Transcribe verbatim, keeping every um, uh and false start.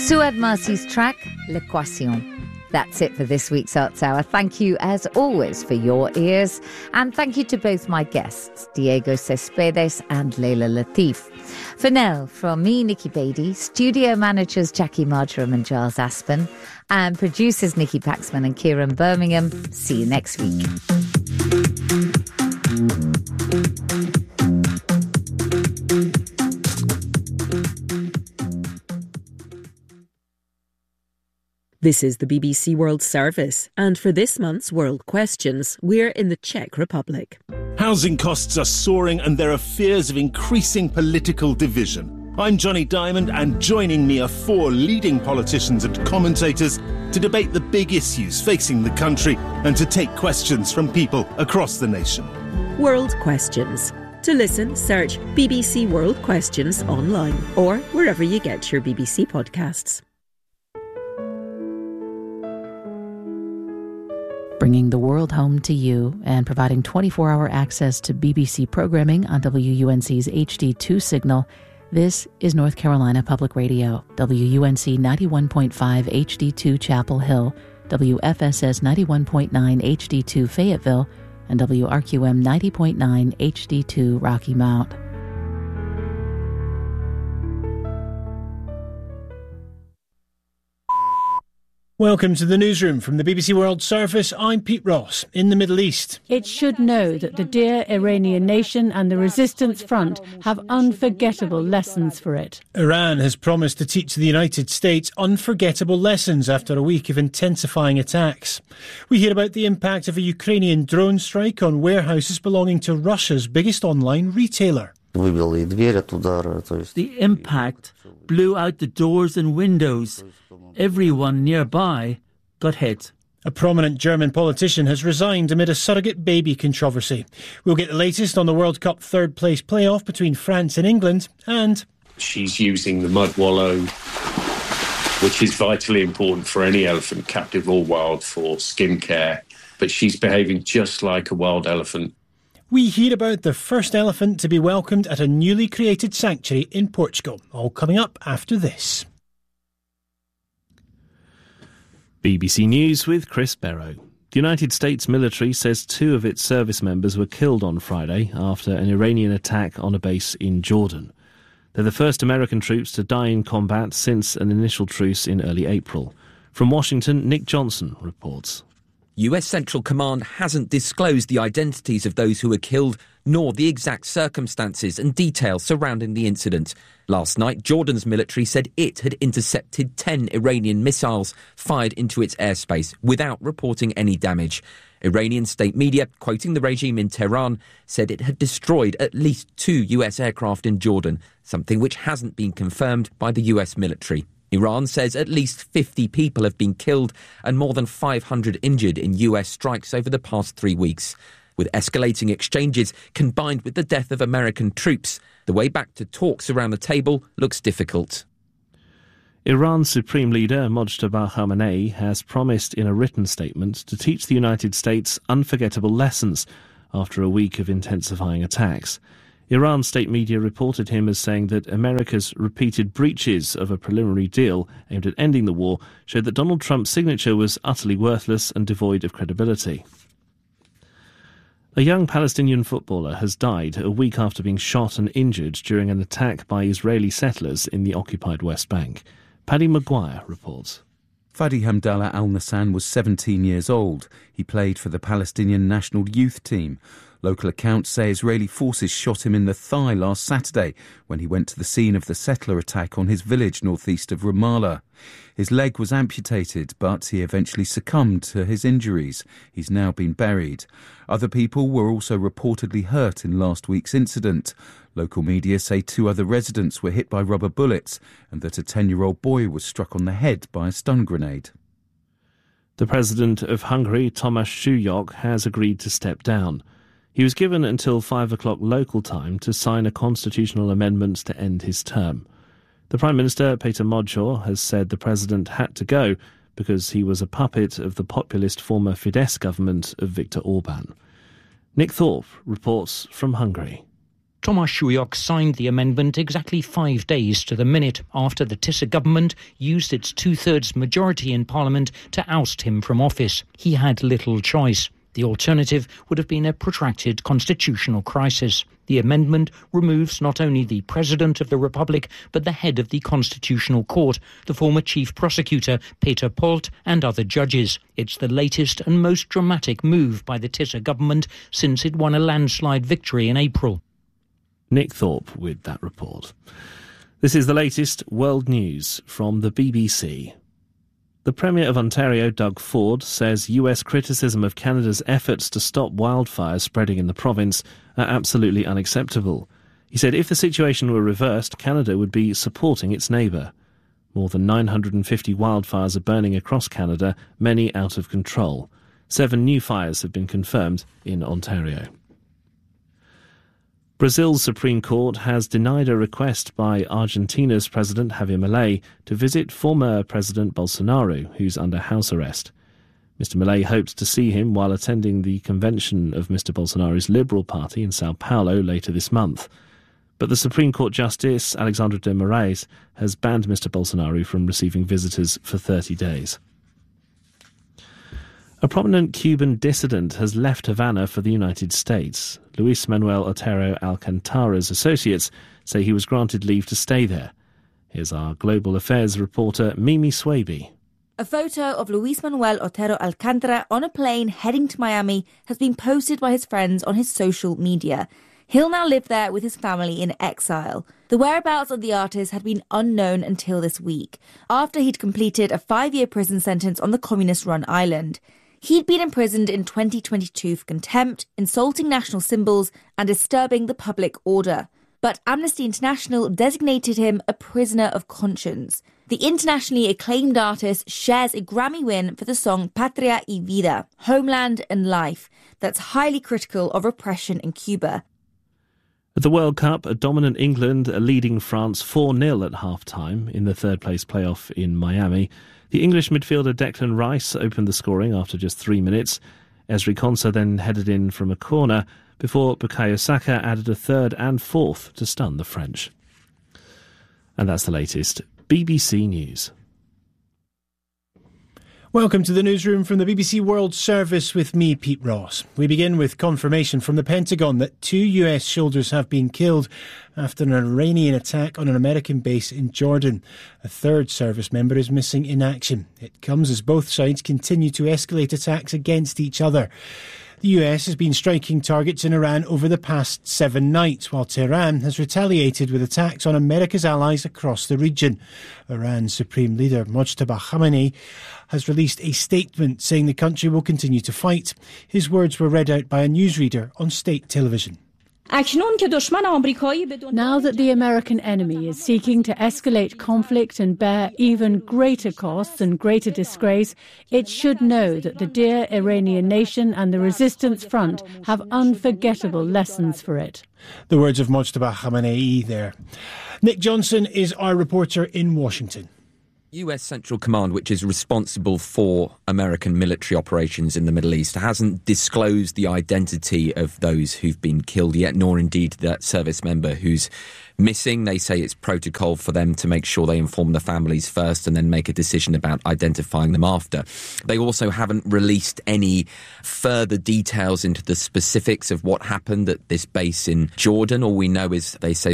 Suad Marcy's track, L'Equation. That's it for this week's Arts Hour. Thank you, as always, for your ears. And thank you to both my guests, Diego Cespedes and Leila Latif. For now, from me, Nikki Beattie, studio managers Jackie Marjoram and Giles Aspen, and producers Nikki Paxman and Kieran Birmingham. See you next week. This is the B B C World Service, and for this month's World Questions, we're in the Czech Republic. Housing costs are soaring and there are fears of increasing political division. I'm Johnny Diamond, and joining me are four leading politicians and commentators to debate the big issues facing the country and to take questions from people across the nation. World Questions. To listen, search B B C World Questions online or wherever you get your B B C podcasts. Bringing the world home to you and providing twenty-four hour access to B B C programming on W U N C's H D two signal. This is North Carolina Public Radio, W U N C ninety-one point five H D two Chapel Hill, W F S S ninety-one point nine H D two Fayetteville, and W R Q M ninety point nine H D two Rocky Mount. Welcome to the newsroom from the B B C World Service. I'm Pete Ross. In the Middle East, it should know that the dear Iranian nation and the Resistance Front have unforgettable lessons for it. Iran has promised to teach the United States unforgettable lessons after a week of intensifying attacks. We hear about the impact of a Ukrainian drone strike on warehouses belonging to Russia's biggest online retailer. The impact blew out the doors and windows. Everyone nearby got hit. A prominent German politician has resigned amid a surrogate baby controversy. We'll get the latest on the World Cup third place playoff between France and England, and she's using the mud wallow, which is vitally important for any elephant, captive or wild, for skin care. But she's behaving just like a wild elephant. We hear about the first elephant to be welcomed at a newly created sanctuary in Portugal. All coming up after this. B B C News with Chris Barrow. The United States military says two of its service members were killed on Friday after an Iranian attack on a base in Jordan. They're the first American troops to die in combat since an initial truce in early April. From Washington, Nick Johnson reports. U S Central Command hasn't disclosed the identities of those who were killed, nor the exact circumstances and details surrounding the incident. Last night, Jordan's military said it had intercepted ten Iranian missiles fired into its airspace without reporting any damage. Iranian state media, quoting the regime in Tehran, said it had destroyed at least two U S aircraft in Jordan, something which hasn't been confirmed by the U S military. Iran says at least fifty people have been killed and more than five hundred injured in U S strikes over the past three weeks. With escalating exchanges combined with the death of American troops, the way back to talks around the table looks difficult. Iran's Supreme Leader Mojtaba Khamenei has promised in a written statement to teach the United States unforgettable lessons after a week of intensifying attacks. Iran state media reported him as saying that America's repeated breaches of a preliminary deal aimed at ending the war showed that Donald Trump's signature was utterly worthless and devoid of credibility. A young Palestinian footballer has died a week after being shot and injured during an attack by Israeli settlers in the occupied West Bank. Paddy Maguire reports. Fadi Hamdallah Al-Nassan was seventeen years old. He played for the Palestinian national youth team. Local accounts say Israeli forces shot him in the thigh last Saturday when he went to the scene of the settler attack on his village northeast of Ramallah. His leg was amputated, but he eventually succumbed to his injuries. He's now been buried. Other people were also reportedly hurt in last week's incident. Local media say two other residents were hit by rubber bullets and that a ten-year-old boy was struck on the head by a stun grenade. The president of Hungary, Tamás Súlyog, has agreed to step down. He was given until five o'clock local time to sign a constitutional amendment to end his term. The Prime Minister, Péter Magyar, has said the president had to go because he was a puppet of the populist former Fidesz government of Viktor Orbán. Nick Thorpe reports from Hungary. Tomasz Suyok signed the amendment exactly five days to the minute after the Tisza government used its two-thirds majority in Parliament to oust him from office. He had little choice. The alternative would have been a protracted constitutional crisis. The amendment removes not only the President of the Republic, but the head of the Constitutional Court, the former Chief Prosecutor, Peter Polt, and other judges. It's the latest and most dramatic move by the Tisza government since it won a landslide victory in April. Nick Thorpe with that report. This is the latest world news from the B B C. The Premier of Ontario, Doug Ford, says U S criticism of Canada's efforts to stop wildfires spreading in the province are absolutely unacceptable. He said if the situation were reversed, Canada would be supporting its neighbour. More than nine hundred fifty wildfires are burning across Canada, many out of control. Seven new fires have been confirmed in Ontario. Brazil's Supreme Court has denied a request by Argentina's President Javier Milei to visit former President Bolsonaro, who's under house arrest. Mister Milei hopes to see him while attending the convention of Mister Bolsonaro's Liberal Party in Sao Paulo later this month. But the Supreme Court Justice Alexandre de Moraes has banned Mister Bolsonaro from receiving visitors for thirty days. A prominent Cuban dissident has left Havana for the United States. Luis Manuel Otero Alcantara's associates say he was granted leave to stay there. Here's our global affairs reporter Mimi Swaby. A photo of Luis Manuel Otero Alcantara on a plane heading to Miami has been posted by his friends on his social media. He'll now live there with his family in exile. The whereabouts of the artist had been unknown until this week, after he'd completed a five-year prison sentence on the communist-run island. He'd been imprisoned in twenty twenty-two for contempt, insulting national symbols and disturbing the public order. But Amnesty International designated him a prisoner of conscience. The internationally acclaimed artist shares a Grammy win for the song Patria y Vida, Homeland and Life, that's highly critical of repression in Cuba. At the World Cup, a dominant England are leading France four nil at half-time in the third-place playoff in Miami. The English midfielder Declan Rice opened the scoring after just three minutes. Ezri Konsa then headed in from a corner before Bukayo Saka added a third and fourth to stun the French. And that's the latest B B C News. Welcome to the newsroom from the B B C World Service with me, Pete Ross. We begin with confirmation from the Pentagon that two U S soldiers have been killed after an Iranian attack on an American base in Jordan. A third service member is missing in action. It comes as both sides continue to escalate attacks against each other. The U S has been striking targets in Iran over the past seven nights, while Tehran has retaliated with attacks on America's allies across the region. Iran's Supreme Leader Mojtaba Khamenei has released a statement saying the country will continue to fight. His words were read out by a newsreader on state television. Now that the American enemy is seeking to escalate conflict and bear even greater costs and greater disgrace, it should know that the dear Iranian nation and the resistance front have unforgettable lessons for it. The words of Mojtaba Khamenei there. Nick Johnson is our reporter in Washington. U S Central Command, which is responsible for American military operations in the Middle East, hasn't disclosed the identity of those who've been killed yet, nor indeed that service member who's missing. They say it's protocol for them to make sure they inform the families first and then make a decision about identifying them after. They also haven't released any further details into the specifics of what happened at this base in Jordan. All we know is they say